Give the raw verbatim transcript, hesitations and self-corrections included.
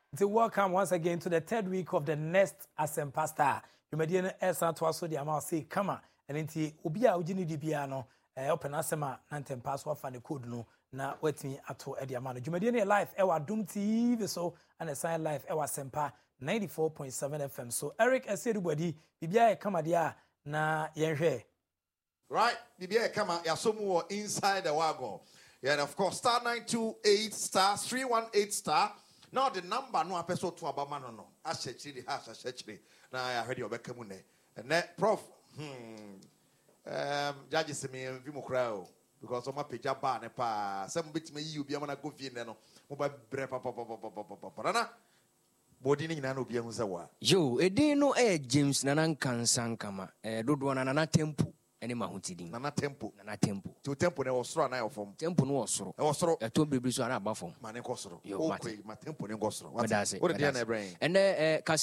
So welcome once again to the third week of the next Asempa Star. You may be esa to aso the amount say come and inti obi a ugini di bia no eh open asema nantem pass wa fa ne code no na wetimi ato e the amount. You may be live e wa Dum T V so and a sign live e wa Asempa ninety-four point seven F M. So Eric Esedubadi bibia e kama dia na yenhwe. Right, bibia e kama yasomu inside the wagon. Yeah, and of course star nine two eight star three one eight star. Now the number no apeso to abama no no. Ashechiri the hash ashechiri. Now I heard you obeka mu ne. And that prof hmm um judge se me vimu kra because o ma peja ba ne pa. Some bit me you bia na go vie ne no. Mo ba bre pa pa pa pa pa pa pa. Na body ni na no bia hu se wa. Yo, edi no e James Nanan Kansankama. Eh dodo na na tempo. Ene mahutidin. Nana tempo. Nana tempo. To tempo ne osoro na ofom. Tempo no osoro. E osoro. E to bibiri so na aba fom. Ma ne kosoro. Yo, okay, ma tempo ne kosoro. What does it? What the na brain? And eh